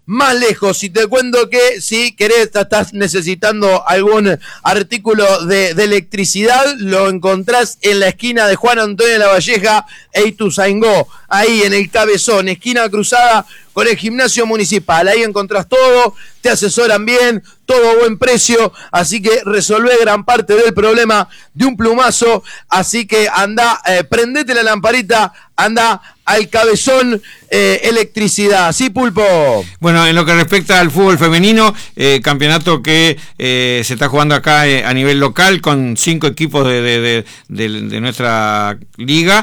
más lejos. Y te cuento que si querés, estás necesitando algún artículo de electricidad, lo encontrás en la esquina de Juan Antonio de la Valleja e Ituzaingó, ahí en el Cabezón, esquina cruzada con el gimnasio municipal. Ahí encontrás todo, te asesoran bien, todo a buen precio, así que resolvé gran parte del problema de un plumazo. Así que anda, prendete la lamparita, anda al Cabezón Electricidad. ¿Sí, Pulpo? Bueno, en lo que respecta al fútbol femenino, campeonato que se está jugando acá a nivel local con 5 equipos de nuestra liga.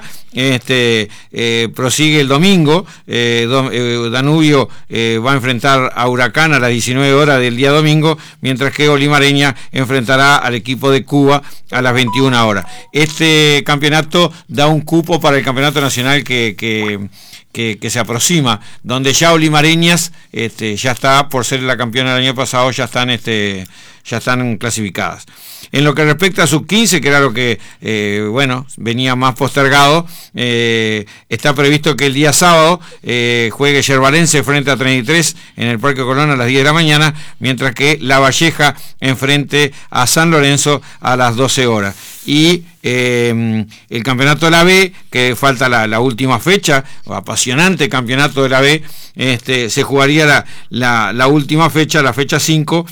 Prosigue el domingo. Danubio va a enfrentar a Huracán a las 19 horas del día domingo, mientras que Olimareña enfrentará al equipo de Cuba a las 21 horas. Este campeonato da un cupo para el campeonato nacional que se aproxima, donde ya Olimareñas ya está, por ser la campeona del año pasado, ya están clasificadas. En lo que respecta a sub-15, que era lo que venía más postergado, está previsto que el día sábado juegue Yerbalense frente a 33 en el Parque Colón a las 10 de la mañana, mientras que La Valleja enfrente a San Lorenzo a las 12 horas. Y el campeonato de la B, que falta la última fecha, apasionante campeonato de la B, se jugaría la última fecha, la fecha 5,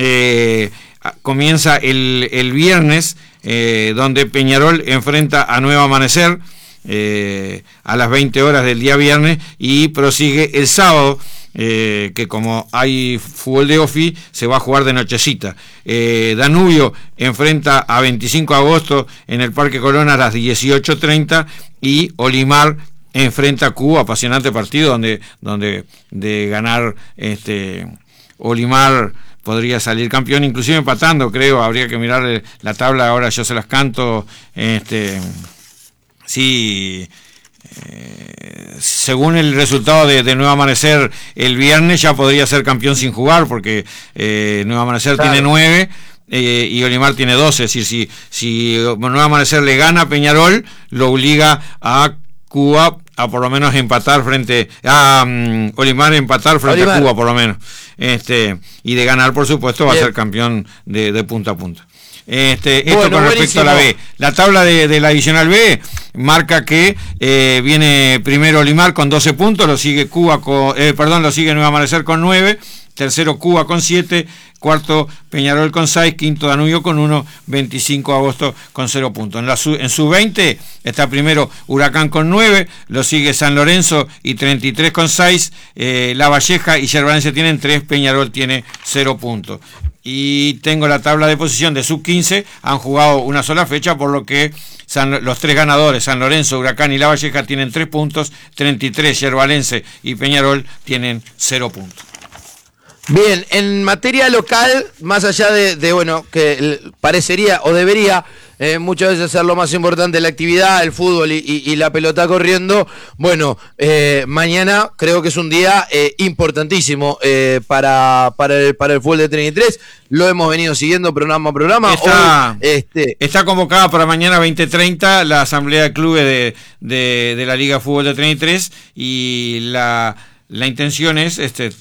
comienza el viernes, donde Peñarol enfrenta a Nuevo Amanecer a las 20 horas del día viernes, y prosigue el sábado, que como hay fútbol de OFI, se va a jugar de nochecita. Danubio enfrenta a 25 de agosto en el Parque Colón a las 18:30, y Olimar enfrenta a Cuba, apasionante partido donde de ganar Olimar podría salir campeón, inclusive empatando, creo. Habría que mirar la tabla, ahora yo se las canto. Según el resultado de Nuevo Amanecer el viernes, ya podría ser campeón sin jugar, porque Nuevo Amanecer tiene 9 y Olimar tiene 12. Es decir, si Nuevo Amanecer le gana a Peñarol, lo obliga a Cuba a por lo menos empatar frente a Olimar, a Cuba por lo menos, y de ganar, por supuesto, va a ser campeón de punta a punta. Esto con respecto a la B. La tabla de la Divisional B marca que viene primero Olimar con 12 puntos, lo sigue lo sigue Nuevo Amanecer con 9, tercero Cuba con 7, cuarto Peñarol con 6, quinto Danubio con 1, 25 de agosto con 0 puntos. En sub-20 está primero Huracán con 9, lo sigue San Lorenzo y 33 con 6, La Valleja y Yerbalense tienen 3, Peñarol tiene 0 puntos. Y tengo la tabla de posición de sub-15, han jugado una sola fecha, por lo que los 3 ganadores, San Lorenzo, Huracán y La Valleja, tienen 3 puntos, 33 Yerbalense y Peñarol tienen 0 puntos. Bien, en materia local, más allá de que parecería o debería muchas veces ser lo más importante la actividad, el fútbol y la pelota corriendo, mañana creo que es un día importantísimo para el fútbol de 33. Lo hemos venido siguiendo programa a programa. Está convocada para mañana 20:30 la asamblea de clubes de la Liga Fútbol de 33, y la intención es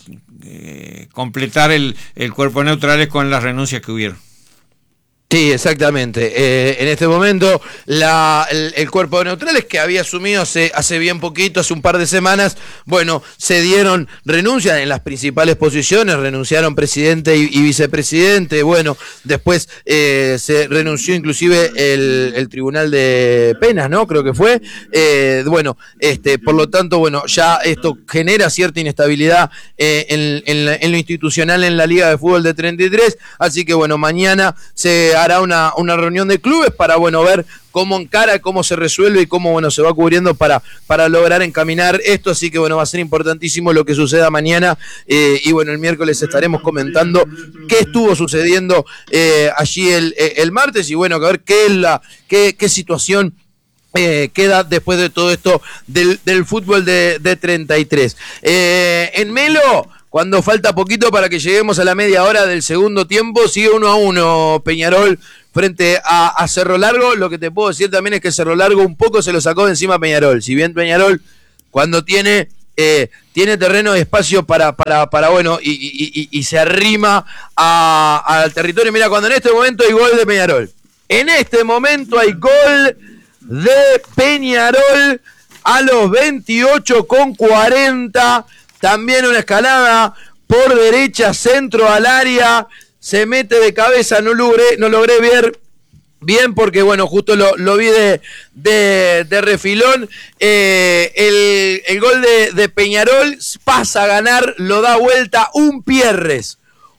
completar el cuerpo de neutrales con las renuncias que hubieron. Sí, exactamente. En este momento el cuerpo de neutrales, que había asumido hace bien poquito, hace un par de semanas, se dieron renuncias en las principales posiciones, renunciaron presidente y vicepresidente, después se renunció inclusive el Tribunal de Penas, ¿no? Creo que fue. Por lo tanto, ya esto genera cierta inestabilidad en lo institucional en la Liga de Fútbol de 33, así que mañana se hará una reunión de clubes para ver cómo encara, cómo se resuelve y cómo se va cubriendo para lograr encaminar esto. Así que va a ser importantísimo lo que suceda mañana, y el miércoles estaremos comentando qué estuvo sucediendo allí el martes, y que a ver qué situación queda después de todo esto del fútbol de 33. En Melo, cuando falta poquito para que lleguemos a la media hora del segundo tiempo, sigue 1-1 Peñarol frente a Cerro Largo. Lo que te puedo decir también es que Cerro Largo un poco se lo sacó de encima a Peñarol. Si bien Peñarol, cuando tiene tiene terreno y espacio para bueno, y se arrima al territorio. Mira, cuando en este momento hay gol de Peñarol. En este momento hay gol de Peñarol a los 28:40. También una escalada por derecha, centro al área. Se mete de cabeza, no logré ver bien porque, bueno, justo lo vi de refilón. El gol de Peñarol pasa a ganar, lo da vuelta un Pierres.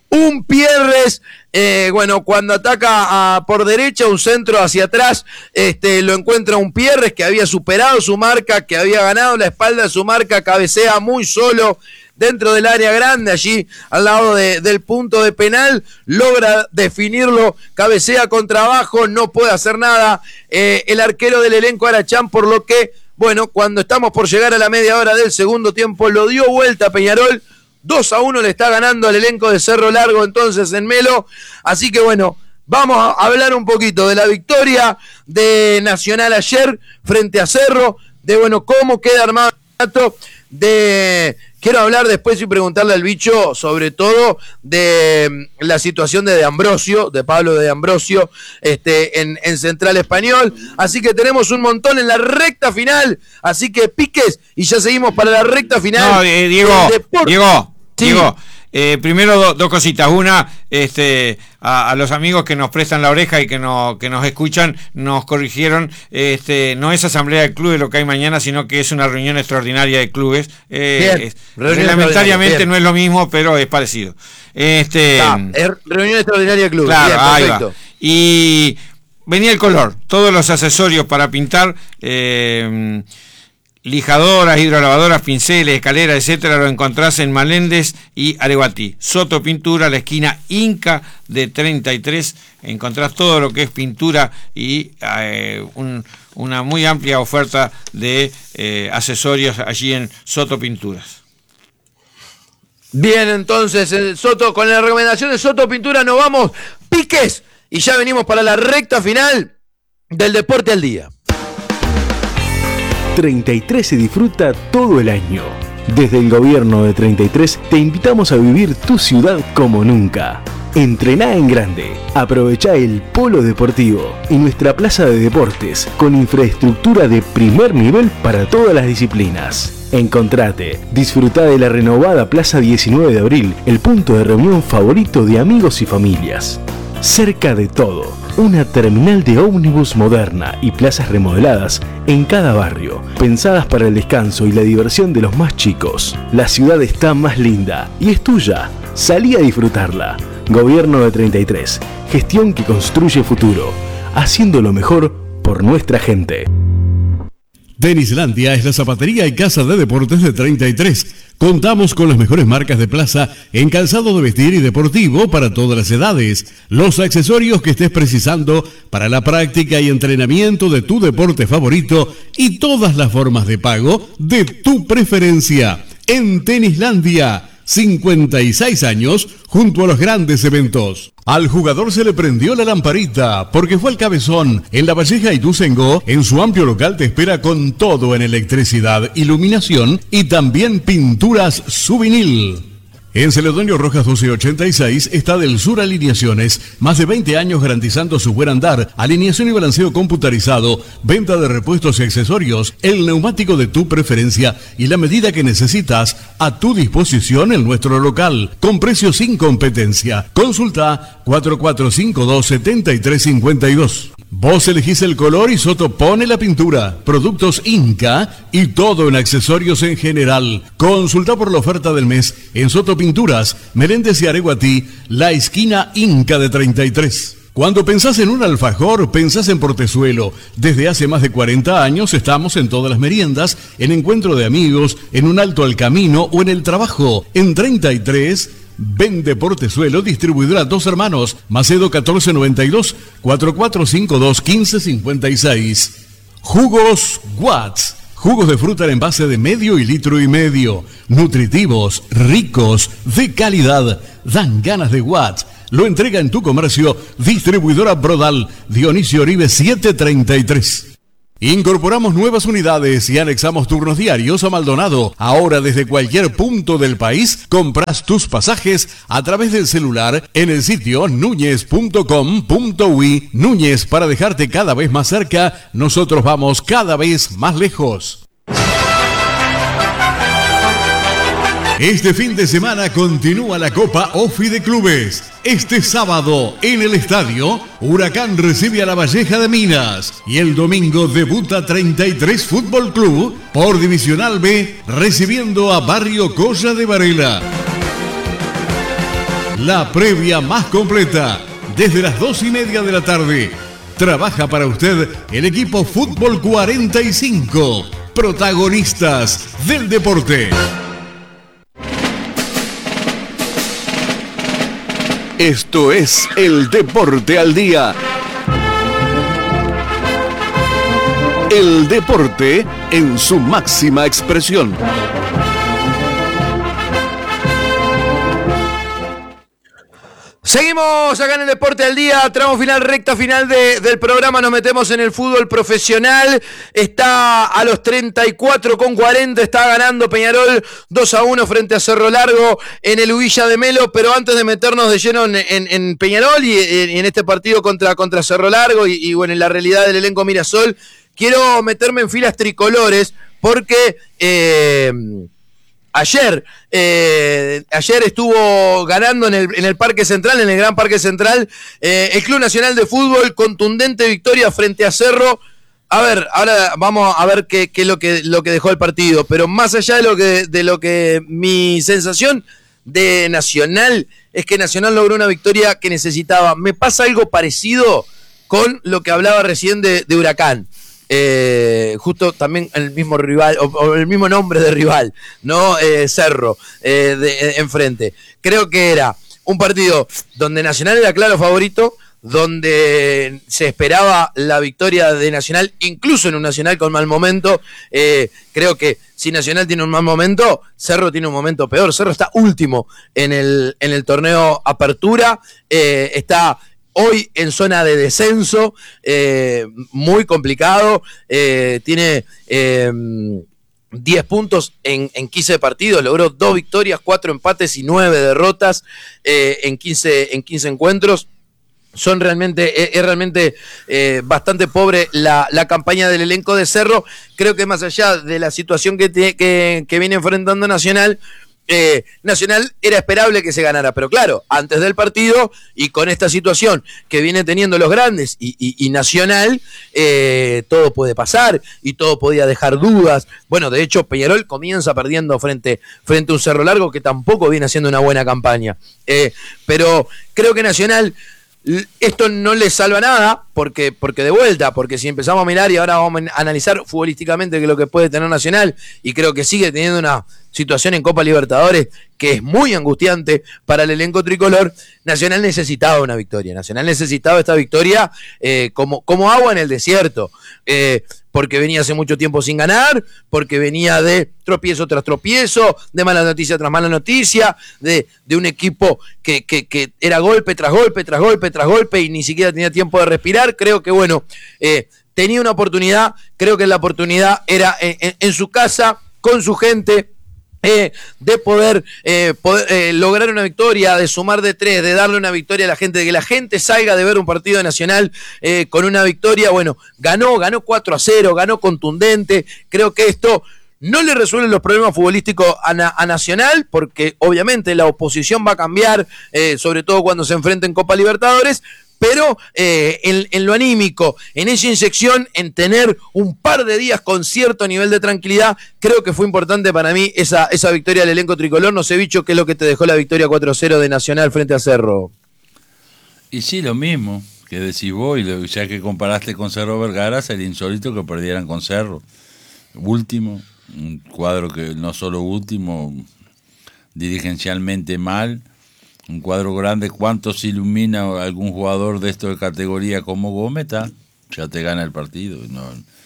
Bueno, cuando ataca por derecha, un centro hacia atrás, lo encuentra un Pierres que había superado su marca, que había ganado la espalda de su marca, cabecea muy solo dentro del área grande, allí al lado del punto de penal, logra definirlo, cabecea con trabajo, no puede hacer nada el arquero del elenco Arachán, por lo que, bueno, cuando estamos por llegar a la media hora del segundo tiempo, lo dio vuelta Peñarol. 2-1 le está ganando al elenco de Cerro Largo entonces en Melo. Así que bueno, vamos a hablar un poquito de la victoria de Nacional ayer frente a Cerro, de bueno, cómo queda armado el campeonato, quiero hablar después y preguntarle al bicho sobre todo de la situación de Ambrosio, de Pablo de Ambrosio, en Central Español. Así que tenemos un montón en la recta final, así que piques y ya seguimos para la recta final. No, Diego, primero dos cositas. Una, a los amigos que nos prestan la oreja y que nos escuchan, nos corrigieron, no es asamblea de clubes lo que hay mañana, sino que es una reunión extraordinaria de clubes. Reglamentariamente no es lo mismo, pero es parecido. Es reunión extraordinaria de clubes. Claro, bien, ahí perfecto. va. Y venía el color, todos los accesorios para pintar, lijadoras, hidrolavadoras, pinceles, escaleras, etcétera, lo encontrás en Maléndez y Areguatí. Soto Pintura, la esquina Inca de 33, encontrás todo lo que es pintura y una muy amplia oferta de accesorios allí en Soto Pinturas. Bien, entonces, Soto, con la recomendación de Soto Pintura nos vamos, piques, y ya venimos para la recta final del Deporte al Día. 33 se disfruta todo el año. Desde el gobierno de 33 te invitamos a vivir tu ciudad como nunca. Entrená en grande, aprovechá el polo deportivo y nuestra plaza de deportes con infraestructura de primer nivel para todas las disciplinas. Encontrate, disfrutá de la renovada Plaza 19 de Abril, el punto de reunión favorito de amigos y familias. Cerca de todo, una terminal de ómnibus moderna y plazas remodeladas en cada barrio, pensadas para el descanso y la diversión de los más chicos. La ciudad está más linda y es tuya. Salí a disfrutarla. Gobierno de 33, gestión que construye futuro, haciendo lo mejor por nuestra gente. Tenislandia es la zapatería y casa de deportes de 33. Contamos con las mejores marcas de plaza en calzado de vestir y deportivo para todas las edades. Los accesorios que estés precisando para la práctica y entrenamiento de tu deporte favorito y todas las formas de pago de tu preferencia. En Tenislandia, 56 años junto a los grandes eventos. Al jugador se le prendió la lamparita porque fue al Cabezón. En La Valleja y Ituzaingó, en su amplio local te espera con todo en electricidad, iluminación y también pinturas Souvenir. En Celedonio Rojas 1286 está Del Sur Alineaciones, más de 20 años garantizando su buen andar, alineación y balanceo computarizado, venta de repuestos y accesorios, el neumático de tu preferencia y la medida que necesitas a tu disposición en nuestro local, con precios sin competencia. Consulta 4452-7352. Vos elegís el color y Soto pone la pintura. Productos Inca y todo en accesorios en general. Consulta por la oferta del mes en Soto Pinturas, Meléndez y Areguatí, la esquina Inca de 33. Cuando pensás en un alfajor, pensás en Portezuelo. Desde hace más de 40 años estamos en todas las meriendas, en encuentro de amigos, en un alto al camino o en el trabajo. En 33... Vende Portezuelo, distribuidora Dos Hermanos, Macedo 1492, 4452-1556. Jugos Watts, jugos de fruta en envase de medio y litro y medio, nutritivos, ricos, de calidad, dan ganas de Watts. Lo entrega en tu comercio, distribuidora Brodal, Dionisio Oribe 733. Incorporamos nuevas unidades y anexamos turnos diarios a Maldonado. Ahora desde cualquier punto del país compras tus pasajes a través del celular en el sitio nuñez.com.uy. Núñez, para dejarte cada vez más cerca, nosotros vamos cada vez más lejos. Este fin de semana continúa la Copa OFI de Clubes. Este sábado, en el estadio, Huracán recibe a La Valleja de Minas. Y el domingo debuta 33 Fútbol Club por Divisional B, recibiendo a Barrio Colla de Varela. La previa más completa, desde las 2:30 de la tarde. Trabaja para usted el equipo Fútbol 45, protagonistas del deporte. Esto es el Deporte al Día. El deporte en su máxima expresión. Seguimos acá en el Deporte al Día, tramo final, recta final del programa, nos metemos en el fútbol profesional, está a los 34,40, está ganando Peñarol 2-1 frente a Cerro Largo en el Ubilla de Melo, pero antes de meternos de lleno en Peñarol y en este partido contra Cerro Largo y bueno, en la realidad del elenco Mirasol, quiero meterme en filas tricolores porque... Ayer estuvo ganando en el Parque Central, en el Gran Parque Central, el Club Nacional de Fútbol, contundente victoria frente a Cerro. A ver, ahora vamos a ver qué es lo que dejó el partido, pero más allá de lo que mi sensación de Nacional es que Nacional logró una victoria que necesitaba. Me pasa algo parecido con lo que hablaba recién de Huracán. Justo también el mismo rival o el mismo nombre de rival, ¿no? Cerro, enfrente. Creo que era un partido donde Nacional era claro favorito, donde se esperaba la victoria de Nacional, incluso en un Nacional con mal momento. Creo que si Nacional tiene un mal momento, Cerro tiene un momento peor. Cerro está último en el torneo Apertura, está hoy en zona de descenso, muy complicado, tiene 10 puntos en 15 partidos, logró 2 victorias, 4 empates y 9 derrotas en 15 encuentros. Es realmente bastante pobre la campaña del elenco de Cerro. Creo que más allá de la situación que viene enfrentando Nacional, Nacional era esperable que se ganara, pero claro, antes del partido y con esta situación que viene teniendo los grandes y Nacional, todo puede pasar y todo podía dejar dudas. Bueno, de hecho Peñarol comienza perdiendo frente a un Cerro Largo que tampoco viene haciendo una buena campaña, pero creo que Nacional esto no le salva nada, porque de vuelta, porque si empezamos a mirar y ahora vamos a analizar futbolísticamente qué es lo que puede tener Nacional, y creo que sigue teniendo una situación en Copa Libertadores que es muy angustiante para el elenco tricolor. Nacional necesitaba una victoria, Nacional necesitaba esta victoria como agua en el desierto, porque venía hace mucho tiempo sin ganar, porque venía de tropiezo tras tropiezo, de mala noticia tras mala noticia, de un equipo que era golpe tras golpe, tras golpe, tras golpe, y ni siquiera tenía tiempo de respirar. Creo que bueno, tenía una oportunidad, creo que la oportunidad era en su casa, con su gente, de poder lograr una victoria, de sumar de 3, de darle una victoria a la gente, de que la gente salga de ver un partido de Nacional con una victoria. Bueno, ganó 4-0, ganó contundente. Creo que esto no le resuelve los problemas futbolísticos a Nacional, porque obviamente la oposición va a cambiar, sobre todo cuando se enfrenten en Copa Libertadores. Pero en lo anímico, en esa inyección, en tener un par de días con cierto nivel de tranquilidad, creo que fue importante para mí esa victoria del elenco tricolor. No sé, Bicho, ¿qué es lo que te dejó la victoria 4-0 de Nacional frente a Cerro? Y sí, lo mismo que decís vos, y ya que comparaste con Cerro Vergara, sería insólito que perdieran con Cerro. Último, un cuadro que no solo último, dirigencialmente mal. Un cuadro grande, ¿cuánto se ilumina algún jugador de esto de categoría como Gómez? Ya te gana el partido. No,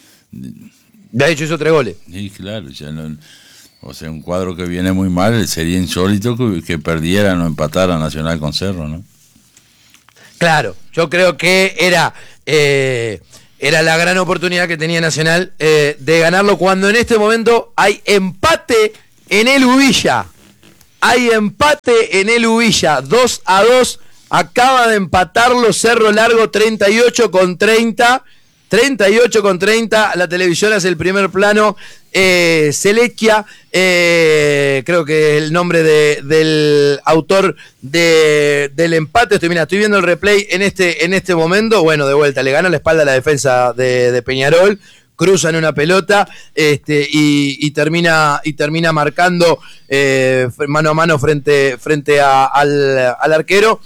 de hecho hizo 3 goles. Sí, claro. Ya no, o sea, un cuadro que viene muy mal, sería insólito que perdieran o empataran Nacional con Cerro, ¿no? Claro, yo creo que era era la gran oportunidad que tenía Nacional de ganarlo, cuando en este momento hay empate en el Ubilla. Hay empate en el Ubilla, 2-2. Acaba de empatarlo Cerro Largo, 38-30. 38-30, la televisión hace el primer plano. Selequia, creo que es el nombre del autor del empate. Estoy viendo el replay en este momento. Bueno, de vuelta, le gana la espalda a la defensa de Peñarol, cruzan una pelota y termina marcando mano a mano frente al arquero.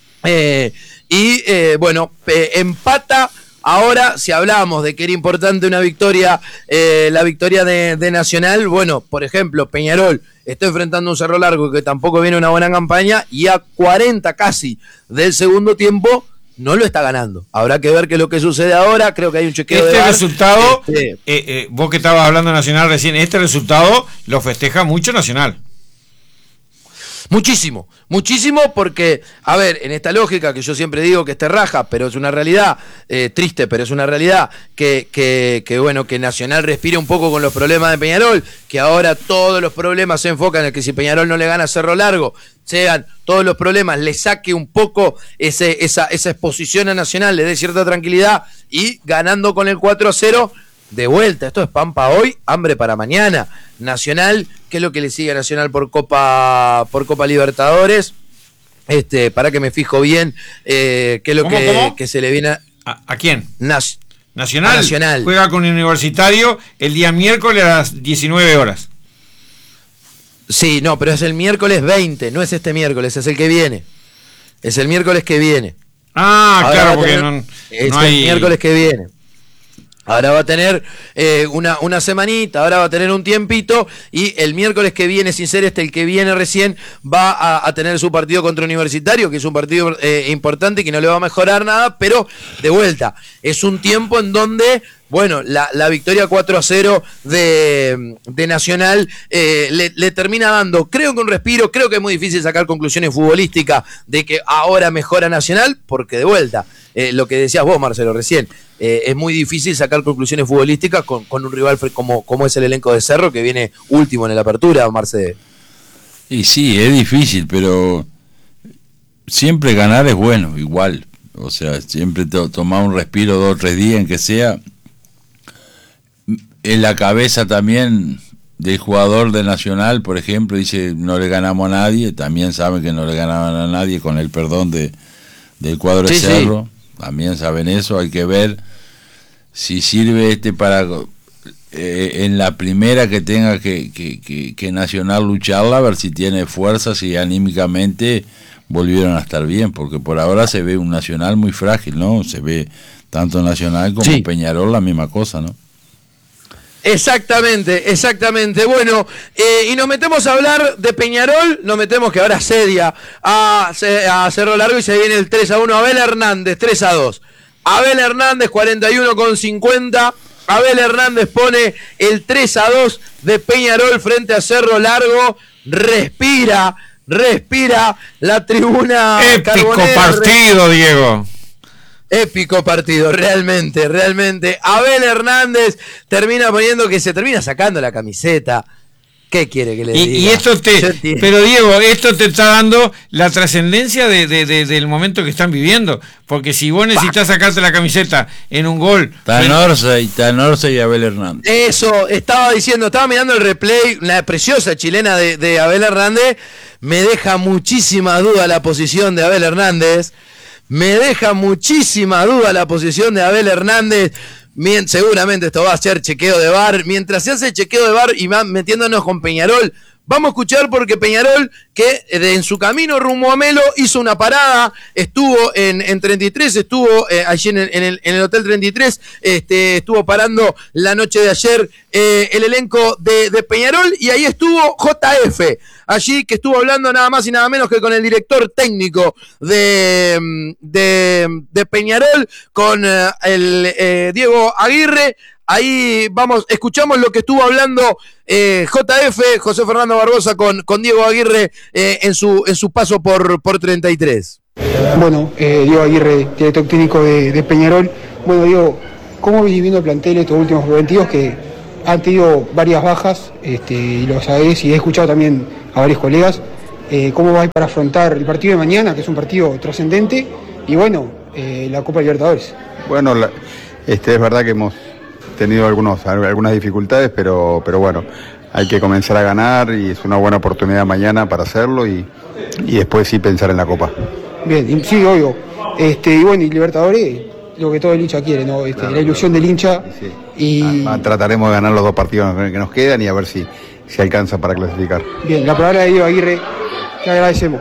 Bueno, empata. Ahora, si hablábamos de que era importante una victoria, la victoria de Nacional, bueno, por ejemplo, Peñarol está enfrentando un Cerro Largo que tampoco viene una buena campaña, y a 40 casi del segundo tiempo no lo está ganando. Habrá que ver qué es lo que sucede ahora. Creo que hay un chequeo de VAR. Resultado, vos que estabas hablando de Nacional recién, este resultado lo festeja mucho Nacional. Muchísimo, porque, a ver, en esta lógica que yo siempre digo que raja, pero es una realidad, triste, pero es una realidad, que bueno, que Nacional respire un poco con los problemas de Peñarol, que ahora todos los problemas se enfocan en que si Peñarol no le gana a Cerro Largo, sean todos los problemas, le saque un poco esa exposición a Nacional, le dé cierta tranquilidad, y ganando con el 4-0, de vuelta. Esto es pan para hoy, hambre para mañana. Nacional, ¿qué es lo que le sigue a Nacional por Copa Libertadores? Para que me fijo bien, qué es lo que se le viene ¿A quién? Nacional. Nacional juega con Universitario el día miércoles a las 19 horas. Sí, no, pero es el miércoles 20, no es este miércoles, es el que viene. Es el miércoles que viene. Ah, ahora claro, porque no hay... el miércoles que viene. Ahora va a tener una semanita, ahora va a tener un tiempito, y el miércoles que viene, sin ser el que viene recién, va a tener su partido contra Universitario, que es un partido importante y que no le va a mejorar nada, pero de vuelta, es un tiempo en donde, bueno, la victoria 4-0 de Nacional le termina dando, creo que un respiro. Creo que es muy difícil sacar conclusiones futbolísticas de que ahora mejora Nacional, porque de vuelta, lo que decías vos, Marcelo, recién, es muy difícil sacar conclusiones futbolísticas con un rival como es el elenco de Cerro, que viene último en la apertura, Marcelo. Y sí, es difícil, pero siempre ganar es bueno, igual. O sea, siempre tomar un respiro 2 o 3 días, en que sea. En la cabeza también del jugador de Nacional, por ejemplo, dice, no le ganamos a nadie. También saben que no le ganaban a nadie, con el perdón del cuadro de Cerro. También saben eso. Hay que ver si sirve para en la primera que tenga que Nacional lucharla, a ver si tiene fuerzas y anímicamente volvieron a estar bien, porque por ahora se ve un Nacional muy frágil, ¿no? Se ve tanto Nacional como Peñarol la misma cosa, ¿no? Exactamente. Bueno, y nos metemos a hablar de Peñarol, nos metemos que ahora asedia a Cerro Largo, y se viene el 3-1. Abel Hernández, 3-2. Abel Hernández, 41,50. Abel Hernández pone el 3-2 de Peñarol frente a Cerro Largo. Respira la tribuna. Épico partido, Diego. Épico partido, realmente. Abel Hernández termina poniendo, que se termina sacando la camiseta. ¿Qué quiere que le diga? Y esto pero Diego, esto te está dando la trascendencia del momento que están viviendo, porque si vos necesitas sacarte la camiseta en un gol. Tanorza y Abel Hernández. Eso, estaba mirando el replay, la preciosa chilena de Abel Hernández. Me deja muchísima duda la posición de Abel Hernández. Seguramente esto va a ser chequeo de VAR. Mientras se hace chequeo de VAR y metiéndonos con Peñarol, vamos a escuchar, porque Peñarol, que en su camino rumbo a Melo, hizo una parada, estuvo en 33, estuvo allí en el Hotel 33, estuvo parando la noche de ayer el elenco de Peñarol, y ahí estuvo JF, allí, que estuvo hablando nada más y nada menos que con el director técnico de Peñarol, con el Diego Aguirre. Ahí escuchamos lo que estuvo hablando JF, José Fernando Barbosa, con Diego Aguirre en su paso por 33. Bueno, Diego Aguirre, director técnico de Peñarol. Bueno, Diego, ¿cómo venís viendo el plantel estos últimos preventivos que han tenido varias bajas? Y lo sabés, y he escuchado también a varios colegas. ¿Cómo vais para afrontar el partido de mañana, que es un partido trascendente? Y bueno, la Copa Libertadores. Bueno, es verdad que hemos tenido algunas dificultades, pero bueno, hay que comenzar a ganar y es una buena oportunidad mañana para hacerlo y después sí pensar en la Copa. Bien, sí, obvio. Y bueno, y Libertadores, lo que todo el hincha quiere, ¿no? Claro, la ilusión del hincha. Sí. Trataremos de ganar los 2 partidos que nos quedan y a ver si alcanza para clasificar. Bien, la palabra de Diego Aguirre, te agradecemos.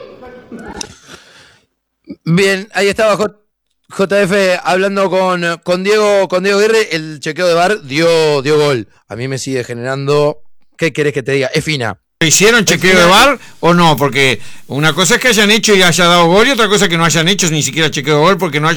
Bien, ahí estaba JF hablando con Diego Aguirre. El chequeo de VAR dio gol. A mí me sigue generando, ¿qué querés que te diga? Es fina. ¿Hicieron chequeo de VAR o no? Porque una cosa es que hayan hecho y haya dado gol y otra cosa es que no hayan hecho ni siquiera chequeo de gol porque no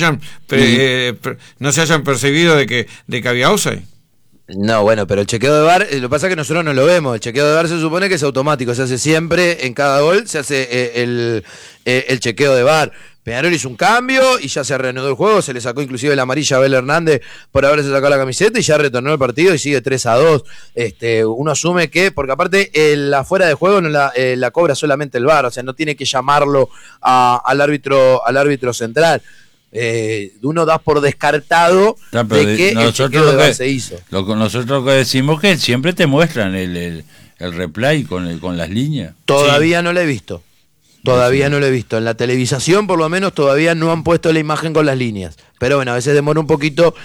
se hayan percibido de que había offside. No, bueno, pero el chequeo de VAR, lo que pasa es que nosotros no lo vemos. El chequeo de VAR se supone que es automático, se hace siempre, en cada gol se hace el chequeo de VAR. Peñarol hizo un cambio y ya se reanudó el juego, se le sacó inclusive la amarilla a Abel Hernández por haberse sacado la camiseta y ya retornó el partido y sigue 3-2. Uno asume que, porque aparte la fuera de juego no la cobra solamente el VAR, o sea, no tiene que llamarlo al árbitro central. Uno da por descartado de que el chequeo de VAR se hizo. Nosotros lo que decimos que siempre te muestran el replay con las líneas. Todavía no lo he visto. Todavía no lo he visto. En la televisación, por lo menos, todavía no han puesto la imagen con las líneas. Pero bueno, a veces demora un poquito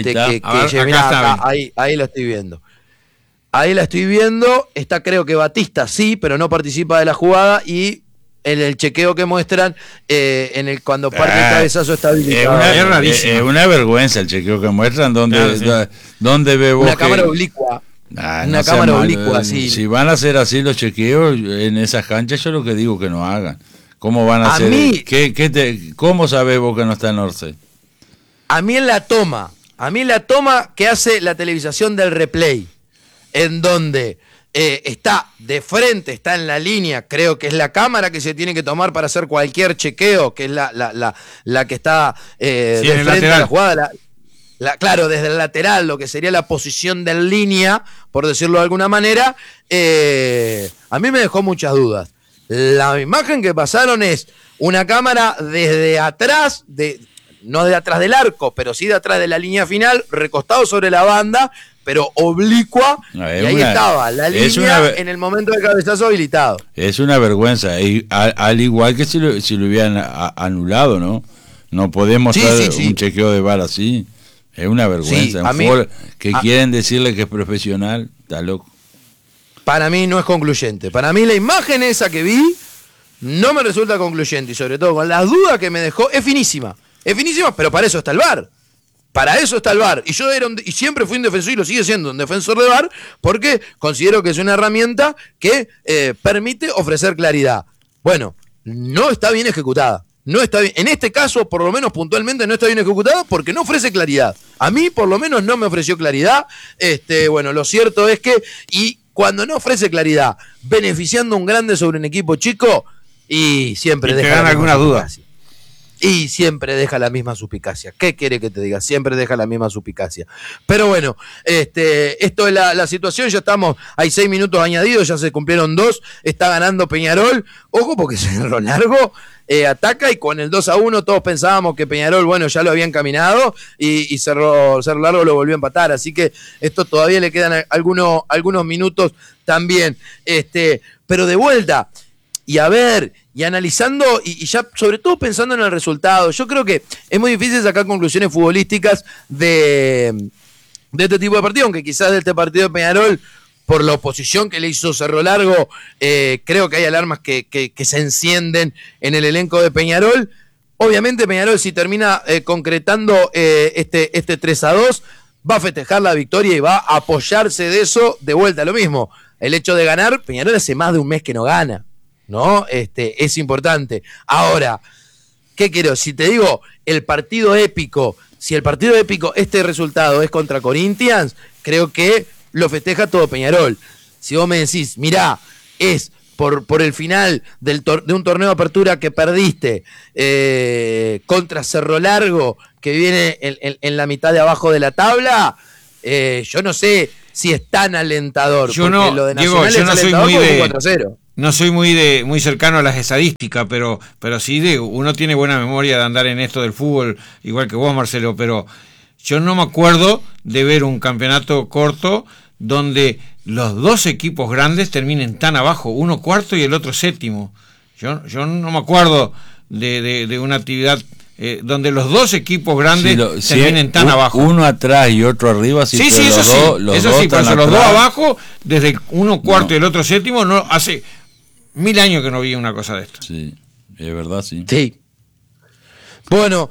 ahí lo estoy viendo. Ahí la estoy viendo. Está, creo que Batista sí, pero no participa de la jugada. Y en el chequeo que muestran, cuando parte el cabezazo está habilitado. Es una vergüenza el chequeo que muestran. ¿Dónde ve vos una cámara oblicua? Una cámara oblicua, sí. Si van a hacer así los chequeos en esas canchas, yo lo que digo que no hagan. ¿Cómo van a hacer? ¿Cómo sabés vos que no está en Orsay? A mí la toma que hace la televisación del replay, en donde está de frente, está en la línea, creo que es la cámara que se tiene que tomar para hacer cualquier chequeo, que es la que está de frente a la jugada. Claro, desde el lateral, lo que sería la posición de línea, por decirlo de alguna manera, a mí me dejó muchas dudas. La imagen que pasaron es una cámara desde atrás, no de atrás del arco, pero sí de atrás de la línea final, recostado sobre la banda, pero oblicua, y ahí estaba la línea en el momento del cabezazo habilitado. Es una vergüenza, al igual que si lo hubieran anulado, ¿no? No podemos hacer un chequeo de VAR así. Es una vergüenza. Quieren decirle que es profesional, está loco. Para mí no es concluyente. Para mí la imagen esa que vi no me resulta concluyente. Y sobre todo con las dudas que me dejó, es finísima. Es finísima, pero para eso está el VAR. Para eso está el VAR. Y yo y siempre fui un defensor y lo sigue siendo un defensor de VAR porque considero que es una herramienta que permite ofrecer claridad. Bueno, no está bien ejecutada. No está bien. En este caso, por lo menos puntualmente, no está bien ejecutada porque no ofrece claridad. A mí, por lo menos, no me ofreció claridad. Bueno, lo cierto es que, y cuando no ofrece claridad, beneficiando un grande sobre un equipo chico, y siempre deja algunas dudas. Y siempre deja la misma suspicacia. ¿Qué quiere que te diga? Siempre deja la misma suspicacia. Pero bueno, esto es la situación. Ya estamos, hay 6 minutos añadidos, ya se cumplieron 2. Está ganando Peñarol. Ojo, porque Cerro Largo ataca y con el 2-1 todos pensábamos que Peñarol, bueno, ya lo había encaminado y Cerro Largo lo volvió a empatar. Así que esto todavía le quedan algunos minutos también. Pero de vuelta, y a ver, y analizando, y ya sobre todo pensando en el resultado, yo creo que es muy difícil sacar conclusiones futbolísticas de este tipo de partido, aunque quizás de este partido de Peñarol, por la oposición que le hizo Cerro Largo, creo que hay alarmas que se encienden en el elenco de Peñarol. Obviamente Peñarol, si termina concretando este 3-2, va a festejar la victoria y va a apoyarse de eso. De vuelta, lo mismo, el hecho de ganar, Peñarol hace más de un mes que no gana, ¿no? Es importante. Ahora, ¿qué quiero? Si te digo el partido épico, este resultado es contra Corinthians, creo que lo festeja todo Peñarol. Si vos me decís, mirá, es por el final de un torneo de apertura que perdiste contra Cerro Largo, que viene en la mitad de abajo de la tabla, yo no sé si es tan alentador. Yo no, lo de Diego, Nacional yo es no soy alentador muy por un de 4-0. No soy muy cercano a las estadísticas, pero sí uno tiene buena memoria de andar en esto del fútbol, igual que vos, Marcelo, pero yo no me acuerdo de ver un campeonato corto donde los dos equipos grandes terminen tan abajo, uno cuarto y el otro séptimo. Yo no me acuerdo de una actividad donde los dos equipos grandes terminen tan abajo. Uno atrás y otro arriba. Sí, eso sí, por eso los dos abajo, desde uno cuarto y el otro séptimo, no hace 1000 años que no vi una cosa de esto. Sí, es verdad, sí. Sí. Bueno,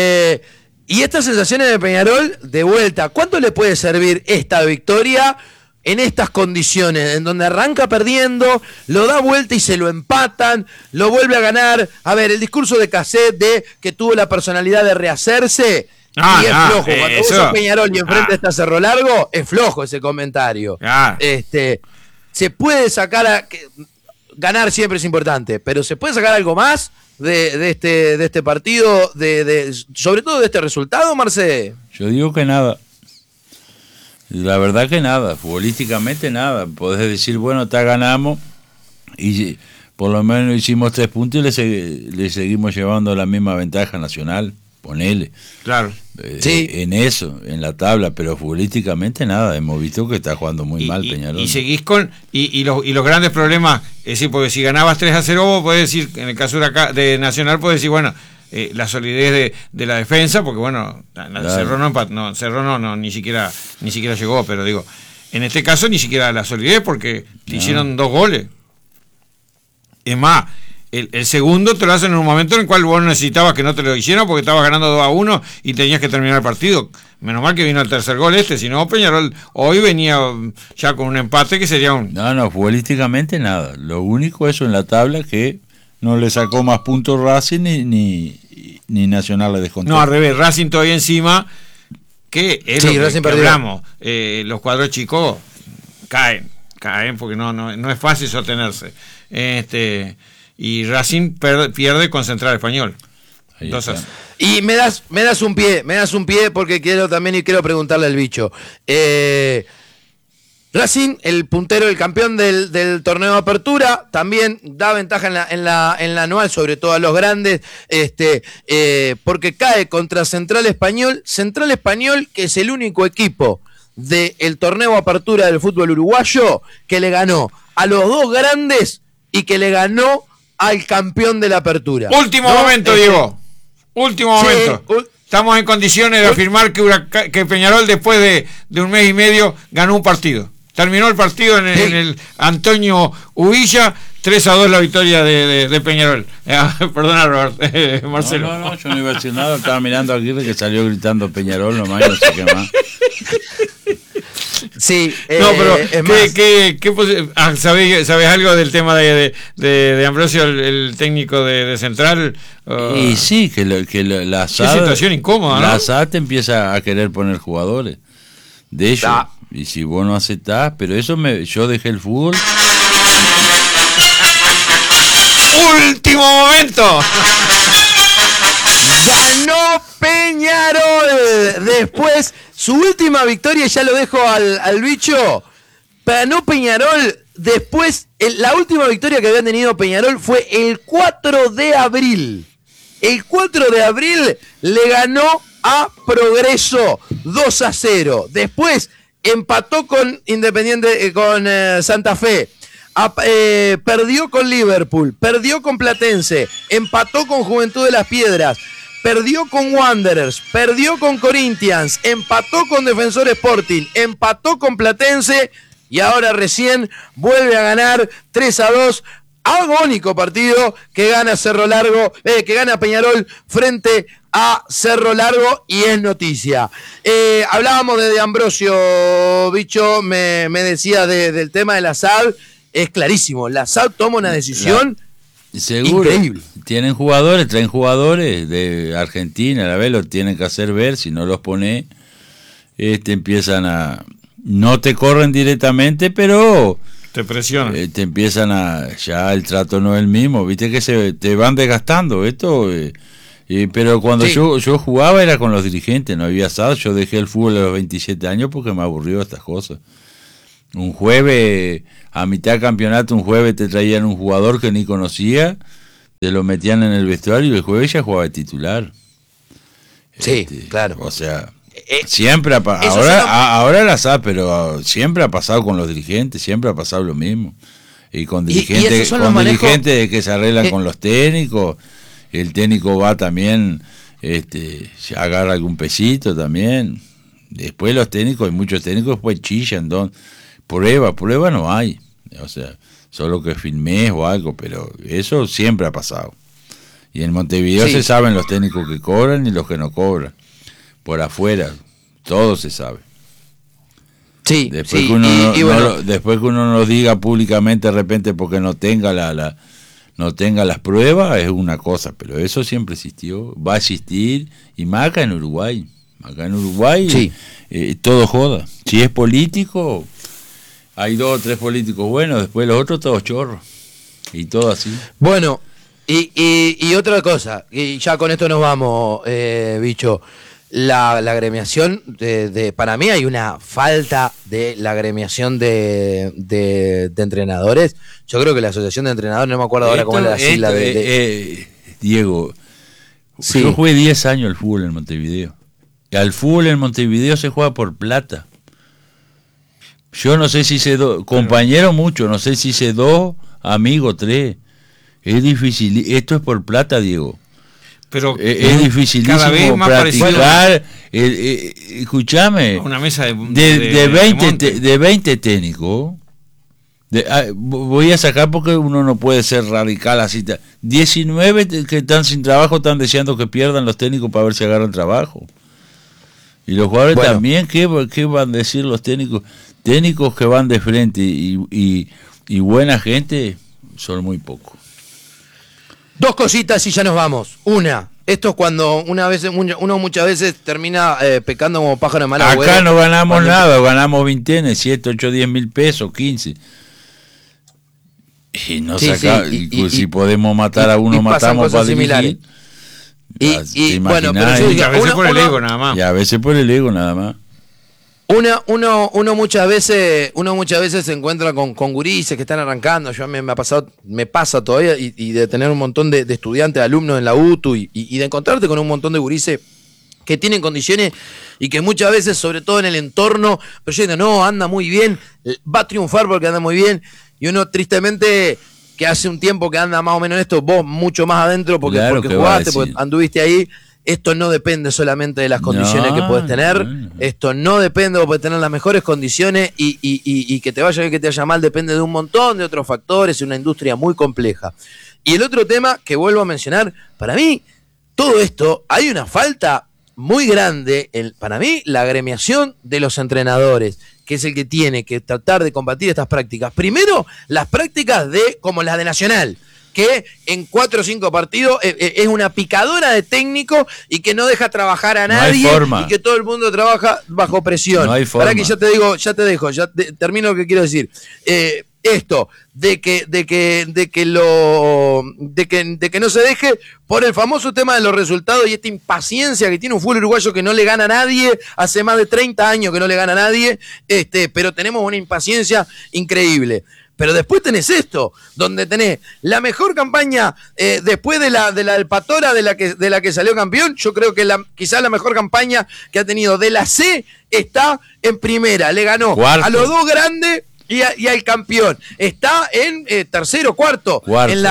y estas sensaciones de Peñarol, de vuelta, ¿cuánto le puede servir esta victoria en estas condiciones, en donde arranca perdiendo, lo da vuelta y se lo empatan, lo vuelve a ganar? A ver, el discurso de Cassette de que tuvo la personalidad de rehacerse, y es flojo. Cuando vos sos Peñarol y enfrente está Cerro Largo, es flojo ese comentario. Se puede sacar ganar siempre es importante, pero ¿se puede sacar algo más de este partido, sobre todo de este resultado, Marce? Yo digo que nada. La verdad que nada, futbolísticamente nada. Podés decir, bueno, ganamos y por lo menos hicimos 3 puntos y le seguimos llevando la misma ventaja Nacional, ponele. Claro. Sí. En eso, en la tabla, pero futbolísticamente nada. Hemos visto que está jugando muy mal Peñarol. Y seguís con y los grandes problemas, es decir, porque si ganabas 3-0, vos podés decir, en el caso de Nacional, podés decir, bueno, la solidez de la defensa, porque bueno, claro. Cerro no ni siquiera llegó, pero digo, en este caso ni siquiera la solidez, porque te hicieron 2 goles. Es más, el segundo te lo hacen en un momento en el cual vos necesitabas que no te lo hicieran porque estabas ganando 2-1 y tenías que terminar el partido. Menos mal que vino el tercer gol si no, Peñarol hoy venía ya con un empate que sería un... No, futbolísticamente nada. Lo único eso en la tabla que no le sacó más puntos Racing ni Nacional le descontó. No, al revés, Racing todavía encima, que es lo que hablamos. Los cuadros chicos caen porque no es fácil sostenerse. Y Racing pierde con Central Español. Entonces, y me das un pie porque quiero preguntarle al bicho. Racing, el puntero, el campeón del torneo de apertura, también da ventaja en la anual, sobre todo a los grandes, porque cae contra Central Español, que es el único equipo del torneo de apertura del fútbol uruguayo que le ganó a los 2 grandes y que le ganó al campeón de la apertura. Último momento, Diego. Último momento. Estamos en condiciones de afirmar que Peñarol, después de un mes y medio, ganó un partido. Terminó el partido en el Antonio Uvilla, 3-2 la victoria de Peñarol. Perdona, Robert, Marcelo. No, yo no iba a decir nada. Estaba mirando aquí de que salió gritando Peñarol nomás y no sé qué más. Sí, no, pero ¿sabés algo del tema de Ambrosio, el técnico de Central? Y sí, que la SAD, qué situación incómoda, ¿no? La SAD te empieza a querer poner jugadores de ellos. Y si vos no aceptás, pero yo dejé el fútbol. ¡Último momento! Ganó Peñarol. Después, su última victoria, ya lo dejo al bicho. Ganó Peñarol. Después, la última victoria que había tenido Peñarol fue el 4 de abril. El 4 de abril le ganó a Progreso 2-0. Después empató con Independiente, con Santa Fe. Perdió con Liverpool, perdió con Platense, empató con Juventud de las Piedras, perdió con Wanderers, perdió con Corinthians, empató con Defensor Sporting, empató con Platense y ahora recién vuelve a ganar 3-2. Agónico partido que gana que gana Peñarol frente a Cerro Largo y es noticia. Hablábamos de Ambrosio, bicho, me decía del tema de la SAD. Es clarísimo, la SAD toma una decisión seguro, increíble. Traen jugadores de Argentina, la vez lo tienen que hacer ver, si no los pone, empiezan a... No te corren directamente, pero Te presionan. Te empiezan ya el trato no es el mismo, viste que te van desgastando esto. Pero cuando yo jugaba era con los dirigentes, no había asado. Yo dejé el fútbol a los 27 años porque me aburrió estas cosas. Un jueves, a mitad de campeonato, un jueves te traían un jugador que ni conocía, te lo metían en el vestuario y el jueves ya jugaba de titular. Sí, claro. O sea, siempre ahora la sabe, pero siempre ha pasado con los dirigentes, siempre ha pasado lo mismo. Y con dirigentes, dirigentes que se arreglan con los técnicos, el técnico va también, agarra algún pesito también. Después los técnicos, hay muchos técnicos después chillan, prueba no hay. O sea, solo que filmés o algo, pero eso siempre ha pasado. Y en Montevideo se saben los técnicos que cobran y los que no cobran. Por afuera, todo se sabe. Sí, después que uno después que uno no diga públicamente de repente porque no tenga no tenga las pruebas, es una cosa, pero eso siempre existió, va a existir, y más acá en Uruguay. Acá en Uruguay todo joda. Si es político, hay 2 o 3 políticos buenos, después los otros todos chorros. Y todo así. Bueno, y otra cosa, y ya con esto nos vamos, Bicho. La agremiación, para mí hay una falta de la agremiación de entrenadores. Yo creo que la asociación de entrenadores, no me acuerdo ahora cómo era la sigla Diego, yo jugué 10 años al fútbol en Montevideo. Y al fútbol en Montevideo se juega por plata. Yo no sé si hice 2, compañeros mucho, no sé si hice 2, amigos 3. Es difícil, esto es por plata, Diego. Pero es dificilísimo cada vez más practicar. Escuchame, una mesa de 20 técnicos. Voy a sacar porque uno no puede ser radical así. 19 que están sin trabajo están deseando que pierdan los técnicos para ver si agarran trabajo. Y los jugadores también, ¿qué van a decir los técnicos? Técnicos que van de frente y buena gente son muy pocos. 2 cositas y ya nos vamos. Una, esto es cuando uno muchas veces termina pecando como pájaro de mal agüero. Acá no ganamos nada, ganamos vintenes, 7, 8, 10 mil pesos, 15. Y no si podemos matar a uno, matamos para dirigir. Y bueno, pero yo digo, a veces por el ego nada más. Y a veces por el ego nada más. Uno muchas veces se encuentra con gurises que están arrancando. Yo me pasa todavía y de tener un montón de estudiantes, alumnos en la UTU y de encontrarte con un montón de gurises que tienen condiciones y que muchas veces, sobre todo en el entorno, pero yo digo, no, anda muy bien, va a triunfar porque anda muy bien, y uno tristemente que hace un tiempo que anda más o menos en esto, vos mucho más adentro porque jugaste, porque anduviste ahí. Esto no depende solamente de las condiciones que puedes tener. Esto no depende, vos podés tener las mejores condiciones y que te vaya bien, que te vaya mal, depende de un montón de otros factores, es una industria muy compleja. Y el otro tema que vuelvo a mencionar, para mí, todo esto, hay una falta muy grande, para mí, la agremiación de los entrenadores, que es el que tiene que tratar de combatir estas prácticas. Primero, las prácticas como las de Nacional, que en 4 o 5 partidos es una picadora de técnico y que no deja trabajar a nadie, y que todo el mundo trabaja bajo presión. No hay forma. Para que termino lo que quiero decir. Esto de que no se deje por el famoso tema de los resultados y esta impaciencia que tiene un fútbol uruguayo que no le gana a nadie, hace más de 30 años que no le gana a nadie, pero tenemos una impaciencia increíble. Pero después tenés esto, donde tenés la mejor campaña después de la del Patora, de la que salió campeón. Yo creo que quizás la mejor campaña que ha tenido de la C está en primera. Le ganó a los 2 grandes y al campeón. Está en tercero, cuarto.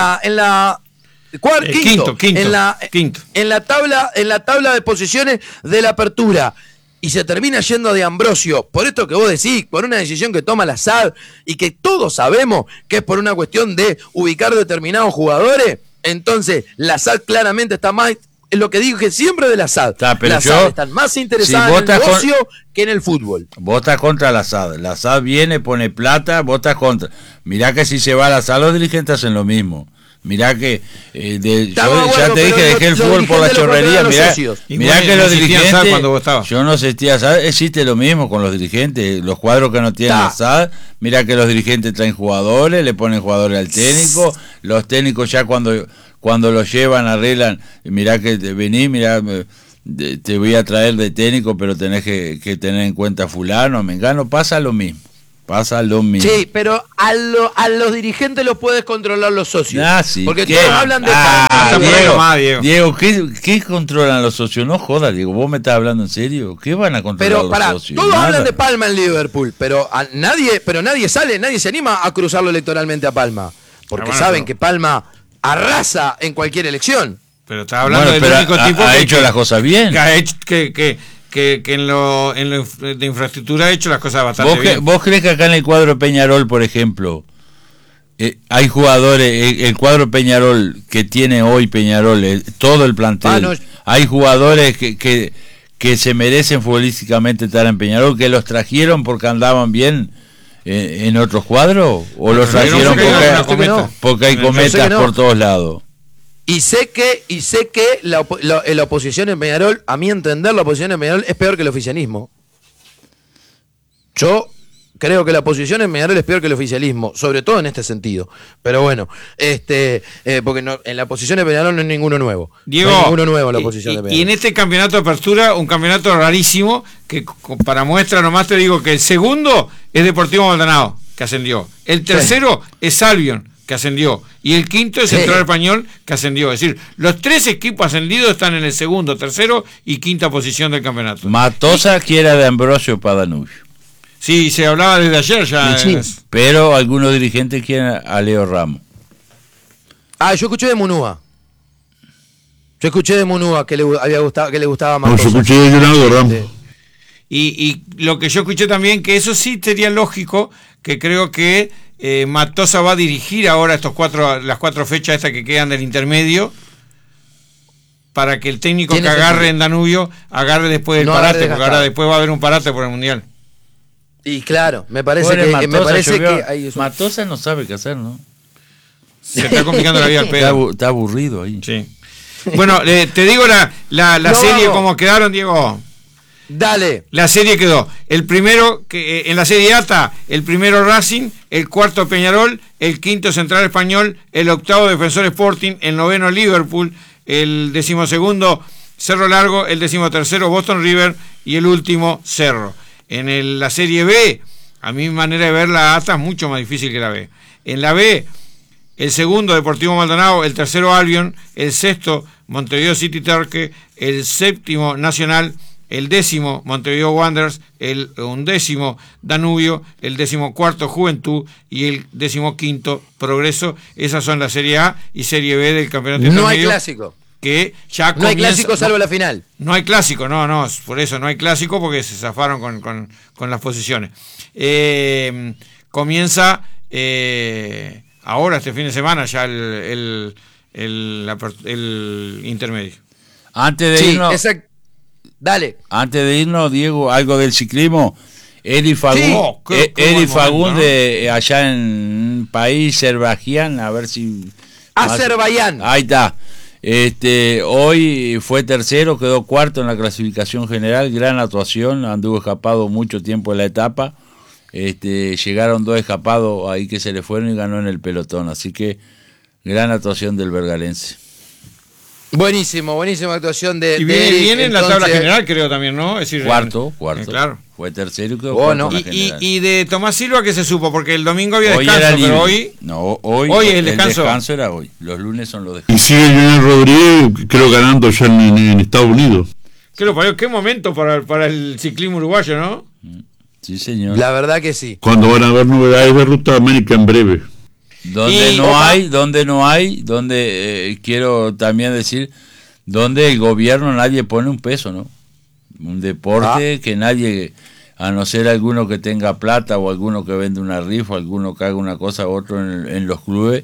Quinto. En la tabla de posiciones de la apertura. Y se termina yendo de Ambrosio, por esto que vos decís, por una decisión que toma la SAD, y que todos sabemos que es por una cuestión de ubicar determinados jugadores. Entonces, la SAD claramente está más, es lo que dije siempre de la SAD. La SAD está más interesada en el negocio que en el fútbol. Vos estás contra la SAD. La SAD viene, pone plata, vos estás contra. Mirá que si se va a la SAD, los dirigentes hacen lo mismo. Mirá que Estamos yo ya te dije, dejé el fútbol por la chorrería. Mirá que los dirigentes, cuando vos estabas. yo no asistía SAD, existe lo mismo con los dirigentes, los cuadros que no tienen SAD, mirá que los dirigentes traen jugadores, le ponen jugadores al técnico, los técnicos ya cuando los llevan arreglan, mirá que vení, mirá, te voy a traer de técnico, pero tenés que tener en cuenta fulano, mengano, pasa lo mismo. Sí, pero a los dirigentes los puedes controlar los socios. Sí. Porque todos hablan de Diego, ¿qué controlan los socios? No jodas, Diego, vos me estás hablando en serio. ¿Qué van a controlar los socios? Todos hablan de Palma en Liverpool, pero nadie se anima a cruzarlo electoralmente a Palma. Porque saben que Palma arrasa en cualquier elección. Pero está hablando del único tipo ha hecho las cosas bien. Que ha hecho que en lo de infraestructura ha hecho las cosas bastante bien. ¿Vos crees que acá en el cuadro Peñarol, por ejemplo, hay jugadores, el cuadro Peñarol que tiene hoy Peñarol, todo el plantel, hay jugadores que se merecen futbolísticamente estar en Peñarol, que los trajeron porque andaban bien en otros cuadros, o los trajeron porque hay cometas por todos lados? Y sé que la oposición en Peñarol, a mi entender, la oposición en Peñarol es peor que el oficialismo. Yo creo que la oposición en Peñarol es peor que el oficialismo, sobre todo en este sentido. Pero bueno, porque en la oposición de Peñarol no hay ninguno nuevo. Diego, no hay ninguno nuevo en la oposición de Peñarol. Y en este campeonato de apertura, un campeonato rarísimo, que para muestra nomás te digo que el segundo es Deportivo Maldonado, que ascendió. El tercero es Albion, que ascendió, y el quinto es Central Español, que ascendió. Es decir, los 3 equipos ascendidos están en el segundo, tercero y quinta posición del campeonato. Matosa quiere de Ambrosio para Danubio. Sí, se hablaba desde ayer ya. Pero algunos dirigentes quieren a Leo Ramos. Yo escuché de Munúa. Que le gustaba más. Yo escuché de Leonardo Ramos. Y lo que yo escuché también, que eso sí sería lógico, que creo que Matosa va a dirigir ahora las 4 fechas estas que quedan del intermedio, para que el técnico que agarre en Danubio agarre después del parate, porque ahora después va a haber un parate por el Mundial. Y claro, me parece que hay Matosa no sabe qué hacer, ¿no? Se está complicando la vida al pedo. Está aburrido ahí. Sí. Bueno, te digo la serie como quedaron, Diego. Dale. La serie quedó. El primero, que en la serie A está el primero Racing, el cuarto Peñarol, el quinto Central Español, el octavo Defensor Sporting, el noveno Liverpool, el 12º Cerro Largo, el 13º Boston River y el último Cerro. En la serie B, a mi manera de ver, la A está mucho más difícil que la B. En la B, el segundo Deportivo Maldonado, el tercero Albion, el sexto Montevideo City Torque, el séptimo Nacional, el 10º Montevideo Wanderers, el 11º Danubio, el 14º Juventud y el 15º Progreso. Esas son la Serie A y Serie B del campeonato intermedio. No hay clásico. Que ya no hay clásico salvo la final. No hay clásico, no, por eso no hay clásico, porque se zafaron con las posiciones. Comienza ahora, este fin de semana, ya el intermedio. Antes de irnos... Dale. Antes de irnos, Diego, algo del ciclismo. Eri Fagún, allá en país Azerbaiyán, a ver si... Azerbaiyán. Ahí está. Hoy fue tercero, quedó cuarto en la clasificación general, gran actuación, anduvo escapado mucho tiempo en la etapa. Llegaron 2 escapados ahí que se le fueron y ganó en el pelotón, así que gran actuación del bergalense. Buenísima actuación de viene en la tabla general, creo también, ¿no? Es decir, cuarto. Claro. Fue tercero y quedó cuarto en la general. Y de Tomás Silva, ¿qué se supo? Porque el domingo había descanso, pero hoy... No, hoy el descanso era hoy. Los lunes son los descansos. Y sigue Junior Rodríguez, creo, ganando ya en Estados Unidos. Qué momento para el ciclismo uruguayo, ¿no? Sí, señor. La verdad que sí. Cuando van a haber novedades de Ruta América en breve. Donde quiero también decir, donde el gobierno nadie pone un peso, ¿no? Un deporte que nadie, a no ser alguno que tenga plata o alguno que vende una rifa, alguno que haga una cosa u otro en los clubes,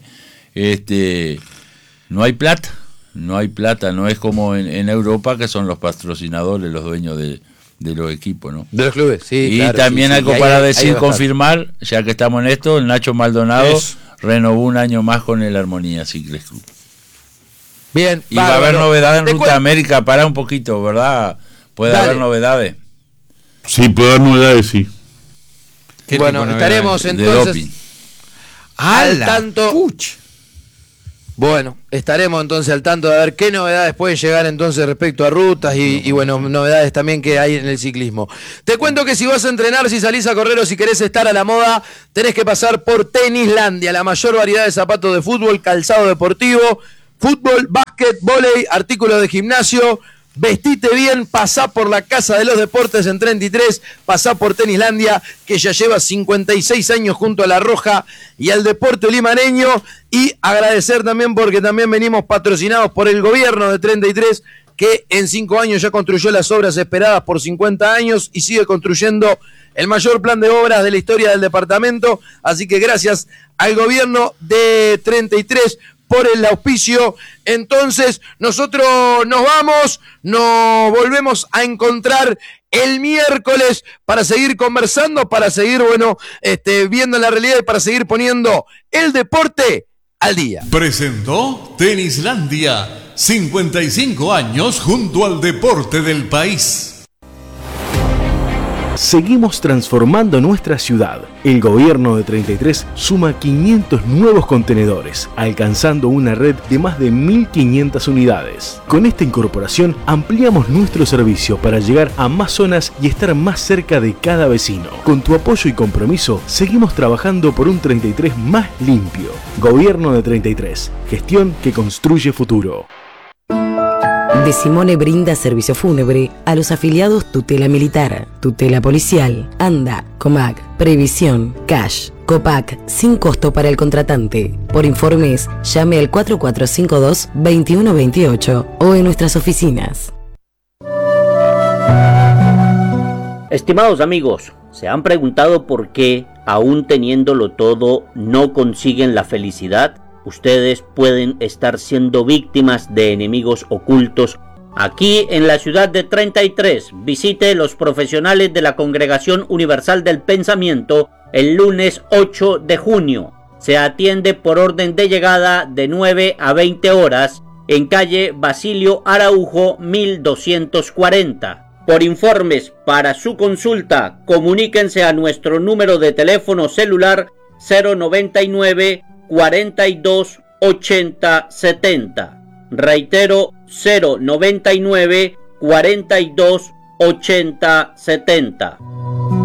no hay plata, no es como en Europa, que son los patrocinadores, los dueños de de los equipos, ¿no? De los clubes, sí. Y claro, también sí, algo sí. para Ahí decir, va a confirmar, ya que estamos en esto, el Nacho Maldonado Eso. renovó un año más con el Armonía Cicles Club. Bien, Y va a haber novedades en Te Ruta América, para un poquito, ¿verdad? Puede Dale. haber novedades. Sí, puede haber novedades, sí. ¿Qué Bueno, tipo de estaremos De entonces doping. al ¡Hala! tanto. Puch. Bueno, estaremos entonces al tanto de ver qué novedades pueden llegar entonces respecto a rutas y bueno, novedades también que hay en el ciclismo. Te cuento que si vas a entrenar, si salís a correr o si querés estar a la moda, tenés que pasar por Tenislandia, la mayor variedad de zapatos de fútbol, calzado deportivo, fútbol, básquet, vóley, artículos de gimnasio. Vestite bien, pasá por la Casa de los Deportes en 33, pasá por Tenislandia, que ya lleva 56 años junto a La Roja y al deporte limareño, y agradecer también porque también venimos patrocinados por el gobierno de 33, que en 5 años ya construyó las obras esperadas por 50 años y sigue construyendo el mayor plan de obras de la historia del departamento, así que gracias al gobierno de 33 por el auspicio. Entonces nosotros nos vamos, nos volvemos a encontrar el miércoles para seguir conversando, para seguir, viendo la realidad y para seguir poniendo el deporte al día. Presentó Tenislandia, 55 años junto al deporte del país. Seguimos transformando nuestra ciudad. El gobierno de 33 suma 500 nuevos contenedores, alcanzando una red de más de 1.500 unidades. Con esta incorporación ampliamos nuestro servicio para llegar a más zonas y estar más cerca de cada vecino. Con tu apoyo y compromiso, seguimos trabajando por un 33 más limpio. Gobierno de 33, gestión que construye futuro. De Simone brinda servicio fúnebre a los afiliados Tutela Militar, Tutela Policial, ANDA, COMAC, Previsión, Cash, COPAC, sin costo para el contratante. Por informes, llame al 4452-2128 o en nuestras oficinas. Estimados amigos, ¿se han preguntado por qué, aún teniéndolo todo, no consiguen la felicidad? Ustedes pueden estar siendo víctimas de enemigos ocultos. Aquí en la ciudad de 33, visite los profesionales de la Congregación Universal del Pensamiento el lunes 8 de junio. Se atiende por orden de llegada de 9 a 20 horas en calle Basilio Araujo 1240. Por informes para su consulta, comuníquense a nuestro número de teléfono celular 099 42 80 70. Reitero, 099 42 80 70.